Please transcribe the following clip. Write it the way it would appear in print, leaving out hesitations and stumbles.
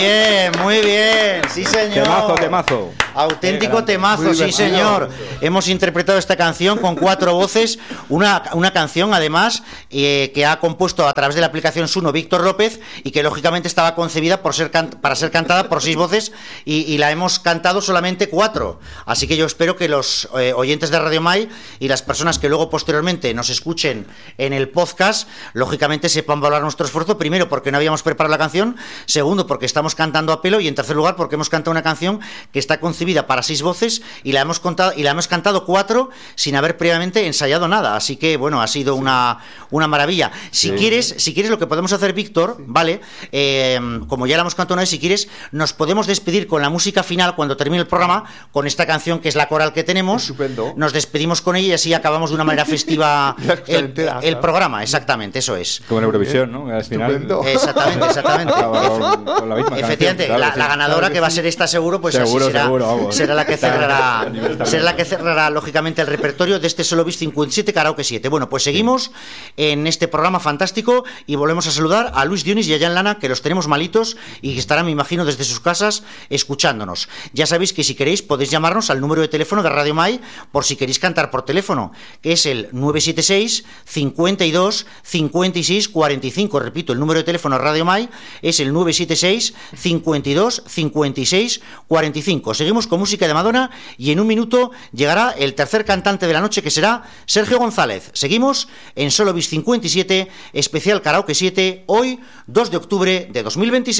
Bien, muy bien, sí señor. Temazo. Auténtico temazo, sí señor. Hemos interpretado esta canción con 4 voces, una canción además que ha compuesto a través de la aplicación Suno Víctor López y que lógicamente estaba concebida para ser cantada por 6 voces y la hemos cantado solamente 4. Así que yo espero que los oyentes de Radio Mai y las personas que luego posteriormente nos escuchen en el podcast, lógicamente sepan valorar nuestro esfuerzo, primero porque no habíamos preparado la canción, segundo porque estamos cantando a pelo y en tercer lugar porque hemos cantado una canción que está concebida para 6 voces y la hemos cantado 4 sin haber previamente ensayado nada, así que bueno, ha sido una maravilla. Si quieres lo que podemos hacer, Víctor, vale, como ya la hemos cantado una vez, si quieres nos podemos despedir con la música final cuando termine el programa, con esta canción que es la coral que tenemos. Estupendo. Nos despedimos con ella y así acabamos de una manera festiva el programa, exactamente, eso es. Como en Eurovisión, ¿no? Al final. Estupendo. Exactamente. Con la misma Efectivamente, canción, la ganadora que va a ser esta seguro, pues seguro, así será la que Está cerrará lógicamente el repertorio de este Solo Bis 57 Karaoke 7. Bueno, pues seguimos en este programa fantástico y volvemos a saludar a Luis Dionis y a Jan Lana, que los tenemos malitos y que estarán, me imagino, desde sus casas escuchándonos. Ya sabéis que si queréis podéis llamarnos al número de teléfono de Radio Mai por si queréis cantar por teléfono, que es el 976 52 56 45. Repito, el número de teléfono de Radio Mai es el 976 52 56 45. Seguimos con música de Madonna y en un minuto llegará el tercer cantante de la noche, que será Sergio González. Seguimos en Solo Bis 57, especial Karaoke 7, hoy 2 de octubre de 2026.